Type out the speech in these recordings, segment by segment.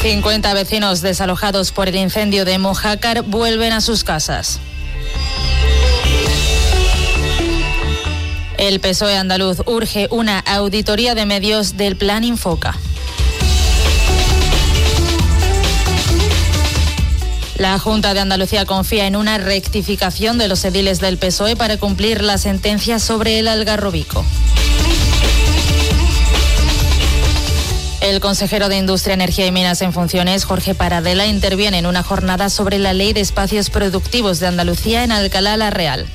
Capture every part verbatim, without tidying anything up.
cincuenta vecinos desalojados por el incendio de Mojácar vuelven a sus casas. El P S O E andaluz urge una auditoría de medios del Plan Infoca. La Junta de Andalucía confía en una rectificación de los ediles del P S O E para cumplir la sentencia sobre el Algarrobico. El consejero de Industria, Energía y Minas en funciones, Jorge Paradela, interviene en una jornada sobre la Ley de Espacios Productivos de Andalucía en Alcalá la Real.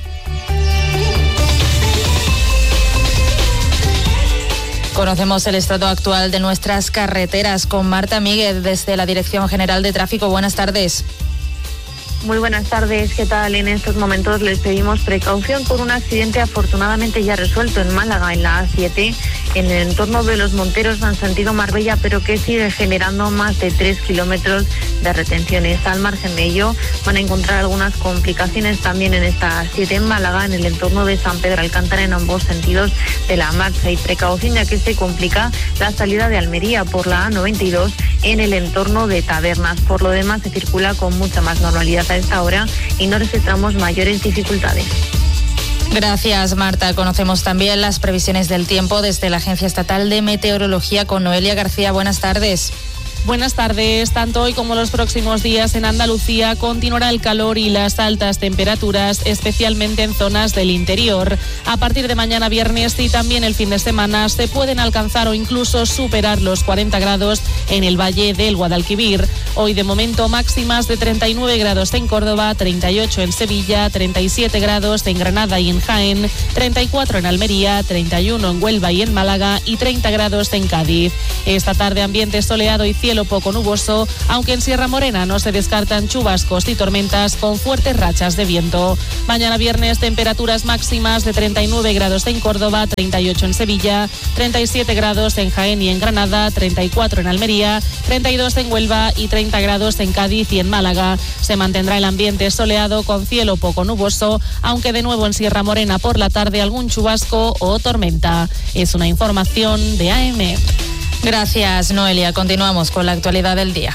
Conocemos el estado actual de nuestras carreteras con Marta Míguez desde la Dirección General de Tráfico. Buenas tardes. Muy buenas tardes, ¿qué tal? En estos momentos les pedimos precaución por un accidente afortunadamente ya resuelto en Málaga, en la A siete, en el entorno de Los Monteros en sentido Marbella, pero que sigue generando más de tres kilómetros de retenciones. Al margen de ello, van a encontrar algunas complicaciones también en esta A siete en Málaga, en el entorno de San Pedro Alcántara, en ambos sentidos de la marcha. Y precaución ya que se complica la salida de Almería por la A noventa y dos en el entorno de Tabernas. Por lo demás, se circula con mucha más normalidad a esta hora y no registramos mayores dificultades. Gracias, Marta. Conocemos también las previsiones del tiempo desde la Agencia Estatal de Meteorología con Noelia García. Buenas tardes. Buenas tardes. Tanto hoy como los próximos días en Andalucía continuará el calor y las altas temperaturas, especialmente en zonas del interior. A partir de mañana viernes y también el fin de semana se pueden alcanzar o incluso superar los cuarenta grados en el Valle del Guadalquivir. Hoy de momento máximas de treinta y nueve grados en Córdoba, treinta y ocho en Sevilla, treinta y siete grados en Granada y en Jaén, treinta y cuatro en Almería, treinta y uno en Huelva y en Málaga y treinta grados en Cádiz. Esta tarde ambiente soleado y cielo poco nuboso, aunque en Sierra Morena no se descartan chubascos y tormentas con fuertes rachas de viento. Mañana viernes temperaturas máximas de treinta y nueve grados en Córdoba, treinta y ocho en Sevilla, treinta y siete grados en Jaén y en Granada, treinta y cuatro en Almería, treinta y dos en Huelva y treinta grados en Cádiz y en Málaga. Se mantendrá el ambiente soleado con cielo poco nuboso, aunque de nuevo en Sierra Morena por la tarde algún chubasco o tormenta. Es una información de A M. Gracias, Noelia. Continuamos con la actualidad del día.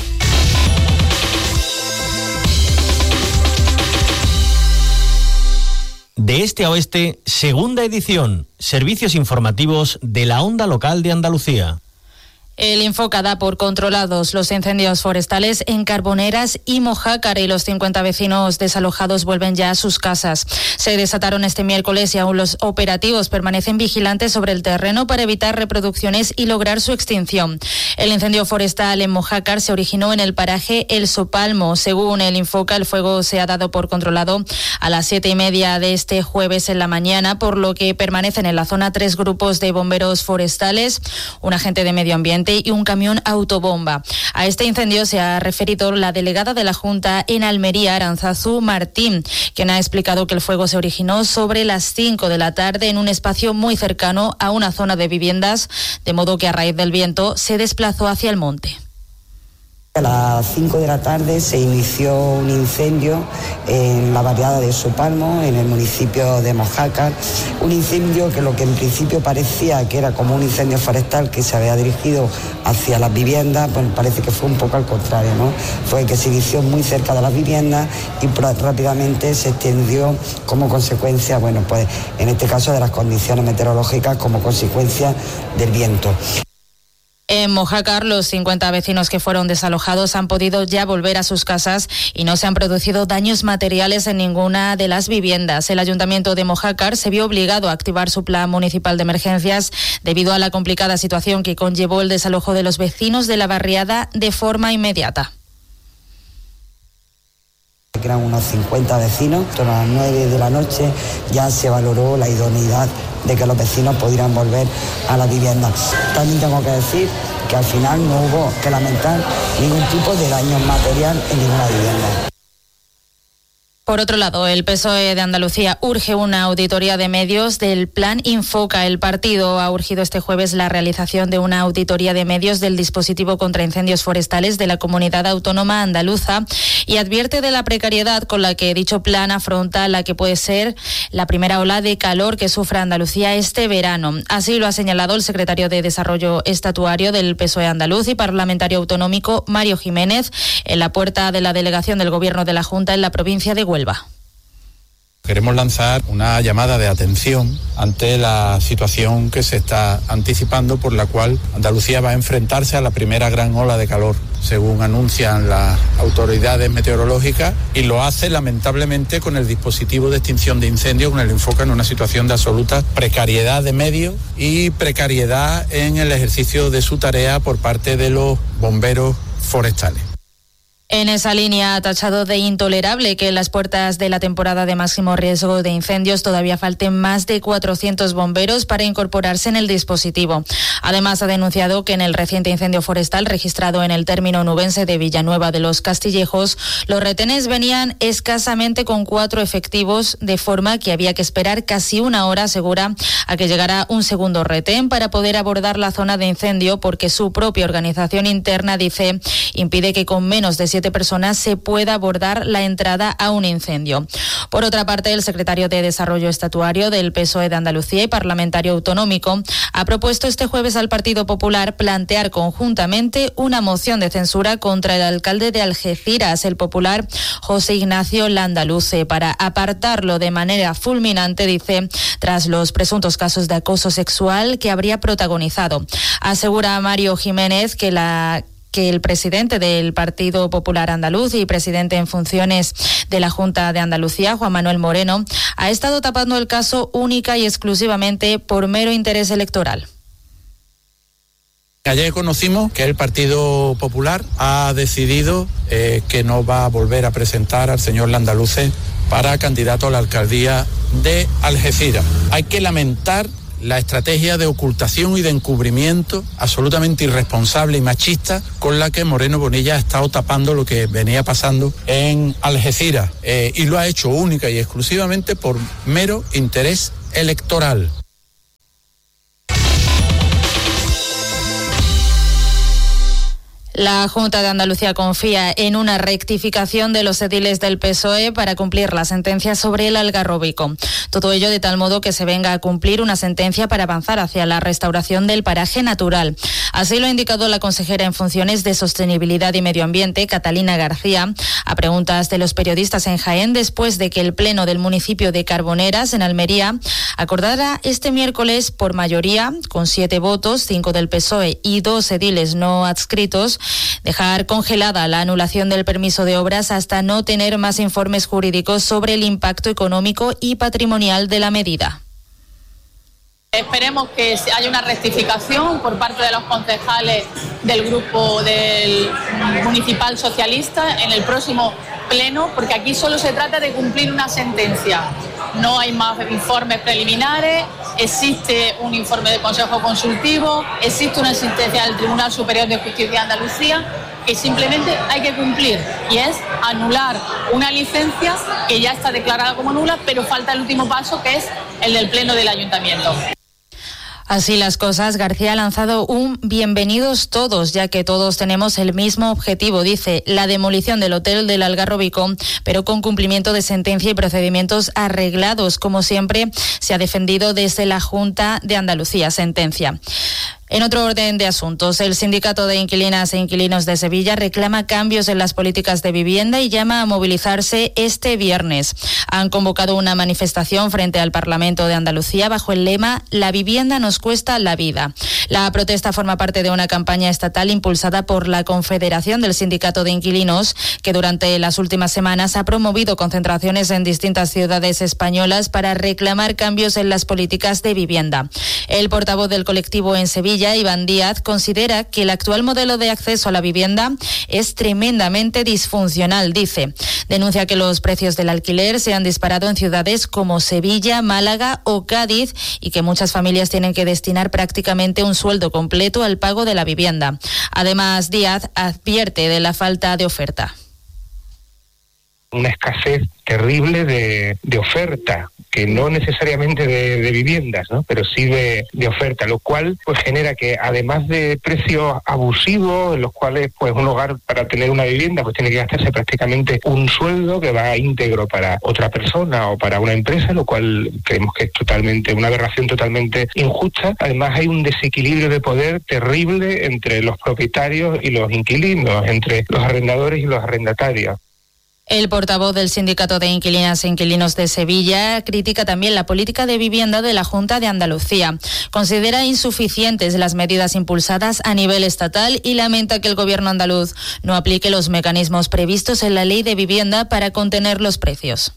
De este a oeste, segunda edición. Servicios informativos de la Onda Local de Andalucía. El Infoca da por controlados los incendios forestales en Carboneras y Mojácar y los cincuenta vecinos desalojados vuelven ya a sus casas. Se desataron este miércoles y aún los operativos permanecen vigilantes sobre el terreno para evitar reproducciones y lograr su extinción. El incendio forestal en Mojácar se originó en el paraje El Sopalmo. Según el Infoca, el fuego se ha dado por controlado a las siete y media de este jueves en la mañana, por lo que permanecen en la zona tres grupos de bomberos forestales, un agente de medio ambiente y un camión autobomba. A este incendio se ha referido la delegada de la Junta en Almería, Arantzazu Martín, quien ha explicado que el fuego se originó sobre las cinco de la tarde en un espacio muy cercano a una zona de viviendas, de modo que a raíz del viento se desplazó hacia el monte. A las cinco de la tarde se inició un incendio en la barriada de Sopalmo, en el municipio de Mojácar. Un incendio que lo que en principio parecía que era como un incendio forestal que se había dirigido hacia las viviendas, pues parece que fue un poco al contrario, ¿no? Fue que se inició muy cerca de las viviendas y rápidamente se extendió como consecuencia, bueno, pues en este caso de las condiciones meteorológicas como consecuencia del viento. En Mojácar, los cincuenta vecinos que fueron desalojados han podido ya volver a sus casas y no se han producido daños materiales en ninguna de las viviendas. El Ayuntamiento de Mojácar se vio obligado a activar su plan municipal de emergencias debido a la complicada situación que conllevó el desalojo de los vecinos de la barriada de forma inmediata. Eran unos cincuenta vecinos, a las nueve de la noche ya se valoró la idoneidad de que los vecinos pudieran volver a la vivienda. También tengo que decir que al final no hubo que lamentar ningún tipo de daño material en ninguna vivienda. Por otro lado, el P S O E de Andalucía urge una auditoría de medios del Plan Infoca. El partido ha urgido este jueves la realización de una auditoría de medios del dispositivo contra incendios forestales de la comunidad autónoma andaluza y advierte de la precariedad con la que dicho plan afronta la que puede ser la primera ola de calor que sufra Andalucía este verano. Así lo ha señalado el secretario de Desarrollo Estatuario del P S O E andaluz y parlamentario autonómico Mario Jiménez en la puerta de la delegación del Gobierno de la Junta en la provincia de Huelva. Huelva. Queremos lanzar una llamada de atención ante la situación que se está anticipando, por la cual Andalucía va a enfrentarse a la primera gran ola de calor, según anuncian las autoridades meteorológicas, y lo hace lamentablemente con el dispositivo de extinción de incendios, con el Infoca, en una situación de absoluta precariedad de medios y precariedad en el ejercicio de su tarea por parte de los bomberos forestales. En esa línea ha tachado de intolerable que en las puertas de la temporada de máximo riesgo de incendios todavía falten más de cuatrocientos bomberos para incorporarse en el dispositivo. Además, ha denunciado que en el reciente incendio forestal registrado en el término nubense de Villanueva de los Castillejos, los retenes venían escasamente con cuatro efectivos, de forma que había que esperar casi una hora, asegura, a que llegara un segundo retén para poder abordar la zona de incendio, porque su propia organización interna, dice, impide que con menos de siete personas se pueda abordar la entrada a un incendio. Por otra parte, el secretario de Desarrollo Estatuario del P S O E de Andalucía y parlamentario autonómico ha propuesto este jueves al Partido Popular plantear conjuntamente una moción de censura contra el alcalde de Algeciras, el popular José Ignacio Landaluce, para apartarlo de manera fulminante, dice, tras los presuntos casos de acoso sexual que habría protagonizado. Asegura Mario Jiménez que la que el presidente del Partido Popular Andaluz y presidente en funciones de la Junta de Andalucía, Juan Manuel Moreno, ha estado tapando el caso única y exclusivamente por mero interés electoral. Ayer conocimos que el Partido Popular ha decidido eh, que no va a volver a presentar al señor Landaluce para candidato a la alcaldía de Algeciras. Hay que lamentar la estrategia de ocultación y de encubrimiento absolutamente irresponsable y machista con la que Moreno Bonilla ha estado tapando lo que venía pasando en Algeciras, eh, y lo ha hecho única y exclusivamente por mero interés electoral. La Junta de Andalucía confía en una rectificación de los ediles del P S O E para cumplir la sentencia sobre el Algarrobico. Todo ello de tal modo que se venga a cumplir una sentencia para avanzar hacia la restauración del paraje natural. Así lo ha indicado la consejera en funciones de Sostenibilidad y Medio Ambiente, Catalina García, a preguntas de los periodistas en Jaén, después de que el Pleno del municipio de Carboneras, en Almería, acordara este miércoles por mayoría, con siete votos, cinco del P S O E y dos ediles no adscritos, dejar congelada la anulación del permiso de obras hasta no tener más informes jurídicos sobre el impacto económico y patrimonial de la medida. Esperemos que haya una rectificación por parte de los concejales del grupo del municipal socialista en el próximo pleno, porque aquí solo se trata de cumplir una sentencia. No hay más informes preliminares, existe un informe del Consejo Consultivo, existe una sentencia del Tribunal Superior de Justicia de Andalucía que simplemente hay que cumplir, y es anular una licencia que ya está declarada como nula, pero falta el último paso, que es el del Pleno del Ayuntamiento. Así las cosas, García ha lanzado un bienvenidos todos, ya que todos tenemos el mismo objetivo, dice, la demolición del hotel del Algarrobico, pero con cumplimiento de sentencia y procedimientos arreglados, como siempre se ha defendido desde la Junta de Andalucía. Sentencia. En otro orden de asuntos, el Sindicato de Inquilinas e Inquilinos de Sevilla reclama cambios en las políticas de vivienda y llama a movilizarse este viernes. Han convocado una manifestación frente al Parlamento de Andalucía bajo el lema «La vivienda nos cuesta la vida». La protesta forma parte de una campaña estatal impulsada por la Confederación del Sindicato de Inquilinos, que durante las últimas semanas ha promovido concentraciones en distintas ciudades españolas para reclamar cambios en las políticas de vivienda. El portavoz del colectivo en Sevilla, Iván Díaz, considera que el actual modelo de acceso a la vivienda es tremendamente disfuncional, dice. Denuncia que los precios del alquiler se han disparado en ciudades como Sevilla, Málaga o Cádiz y que muchas familias tienen que destinar prácticamente un sueldo completo al pago de la vivienda. Además, Díaz advierte de la falta de oferta. una escasez terrible de, de oferta, que no necesariamente de, de viviendas, ¿no? Pero sí de, de oferta, lo cual pues genera que además de precios abusivos, en los cuales pues un hogar para tener una vivienda pues tiene que gastarse prácticamente un sueldo que va íntegro para otra persona o para una empresa, lo cual creemos que es totalmente una aberración totalmente injusta. Además hay un desequilibrio de poder terrible entre los propietarios y los inquilinos, entre los arrendadores y los arrendatarios. El portavoz del Sindicato de Inquilinas e Inquilinos de Sevilla critica también la política de vivienda de la Junta de Andalucía. Considera insuficientes las medidas impulsadas a nivel estatal y lamenta que el Gobierno andaluz no aplique los mecanismos previstos en la Ley de Vivienda para contener los precios.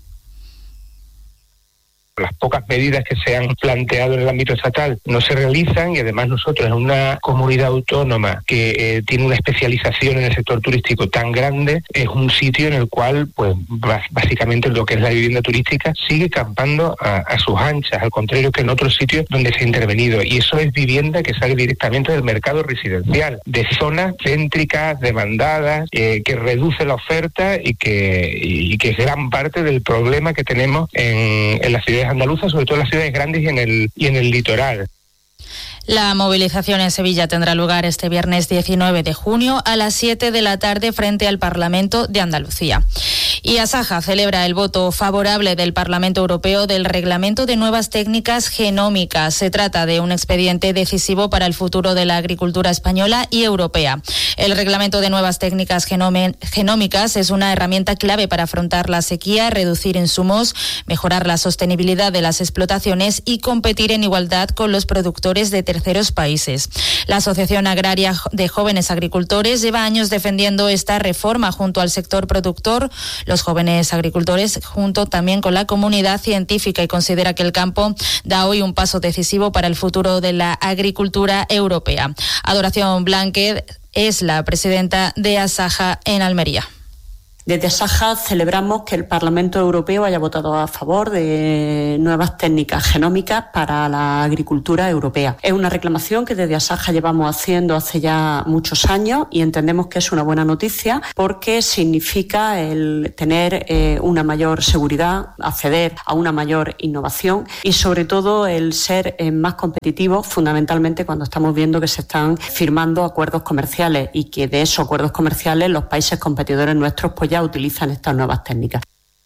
Las pocas medidas que se han planteado en el ámbito estatal no se realizan y además nosotros en una comunidad autónoma que eh, tiene una especialización en el sector turístico tan grande, es un sitio en el cual pues básicamente lo que es la vivienda turística sigue campando a, a sus anchas, al contrario que en otros sitios donde se ha intervenido, y eso es vivienda que sale directamente del mercado residencial, de zonas céntricas, demandadas, eh, que reduce la oferta y que, y que es gran parte del problema que tenemos en, en las ciudades andaluzas, sobre todo en las ciudades grandes y en el y en el litoral. La movilización en Sevilla tendrá lugar este viernes diecinueve de junio a las siete de la tarde frente al Parlamento de Andalucía. Y Asaja celebra el voto favorable del Parlamento Europeo del Reglamento de Nuevas Técnicas Genómicas. Se trata de un expediente decisivo para el futuro de la agricultura española y europea. El Reglamento de Nuevas Técnicas Genómicas es una herramienta clave para afrontar la sequía, reducir insumos, mejorar la sostenibilidad de las explotaciones y competir en igualdad con los productores de terceros países. La Asociación Agraria de Jóvenes Agricultores lleva años defendiendo esta reforma junto al sector productor, los jóvenes agricultores, junto también con la comunidad científica, y considera que el campo da hoy un paso decisivo para el futuro de la agricultura europea. Adoración Blanquet es la presidenta de Asaja en Almería. Desde Asaja celebramos que el Parlamento Europeo haya votado a favor de nuevas técnicas genómicas para la agricultura europea. Es una reclamación que desde Asaja llevamos haciendo hace ya muchos años y entendemos que es una buena noticia porque significa el tener eh, una mayor seguridad, acceder a una mayor innovación y sobre todo el ser eh, más competitivos, fundamentalmente cuando estamos viendo que se están firmando acuerdos comerciales y que de esos acuerdos comerciales los países competidores nuestros pues ya utilizan estas nuevas técnicas.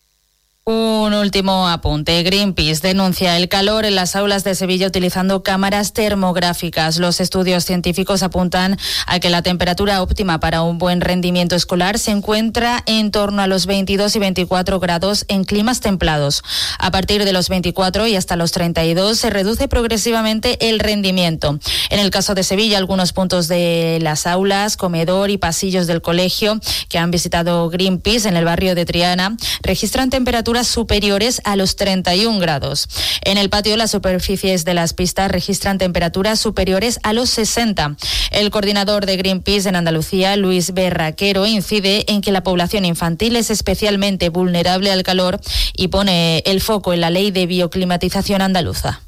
Un último apunte. Greenpeace denuncia el calor en las aulas de Sevilla utilizando cámaras termográficas. Los estudios científicos apuntan a que la temperatura óptima para un buen rendimiento escolar se encuentra en torno a los veintidós y veinticuatro grados en climas templados. A partir de los veinticuatro y hasta los treinta y dos se reduce progresivamente el rendimiento. En el caso de Sevilla, algunos puntos de las aulas, comedor y pasillos del colegio que han visitado Greenpeace en el barrio de Triana registran temperaturas superiores a los treinta y un grados. En el patio, las superficies de las pistas registran temperaturas superiores a los sesenta. El coordinador de Greenpeace en Andalucía, Luis Berraquero, incide en que la población infantil es especialmente vulnerable al calor y pone el foco en la ley de bioclimatización andaluza.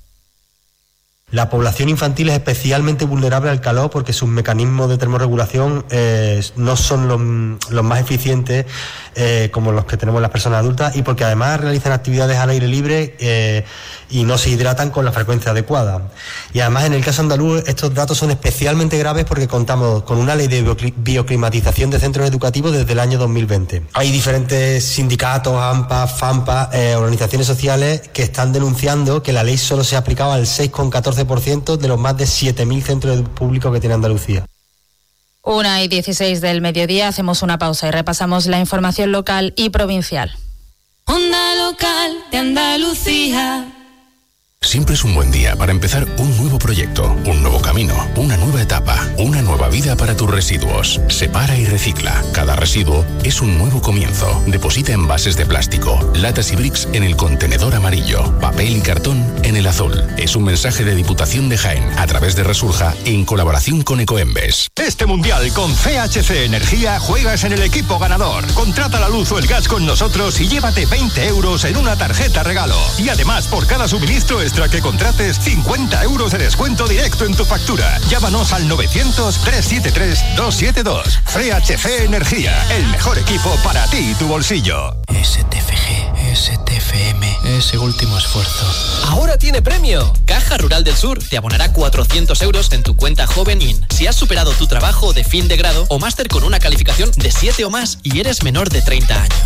La población infantil es especialmente vulnerable al calor porque sus mecanismos de termorregulación eh, no son los, los más eficientes eh, como los que tenemos las personas adultas y porque además realizan actividades al aire libre eh, y no se hidratan con la frecuencia adecuada. Y además en el caso andaluz estos datos son especialmente graves porque contamos con una ley de bioclimatización de centros educativos desde el año dos mil veinte. Hay diferentes sindicatos, AMPA, FAMPA, eh, organizaciones sociales que están denunciando que la ley solo se ha aplicado al seis coma catorce por ciento de los más de siete mil centros públicos que tiene Andalucía. Una y dieciséis del mediodía, hacemos una pausa y repasamos la información local y provincial. Onda Local de Andalucía. Siempre es un buen día para empezar un nuevo proyecto, un nuevo camino, una nueva etapa, una nueva vida para tus residuos. Separa y recicla. Cada residuo es un nuevo comienzo. Deposita envases de plástico, latas y bricks en el contenedor amarillo, papel y cartón en el azul. Es un mensaje de Diputación de Jaén a través de Resurja en colaboración con Ecoembes. Este mundial con C H C Energía juegas en el equipo ganador. Contrata la luz o el gas con nosotros y llévate veinte euros en una tarjeta regalo. Y además por cada suministro extra que contrates, cincuenta euros de descuento directo en tu factura. Llámanos al novecientos, trescientos setenta y tres, doscientos setenta y dos. F H G Energía, el mejor equipo para ti y tu bolsillo. S T F G, S T F M, ese último esfuerzo. ¡Ahora tiene premio! Caja Rural del Sur te abonará cuatrocientos euros en tu cuenta Joven In si has superado tu trabajo de fin de grado o máster con una calificación de siete o más y eres menor de treinta años.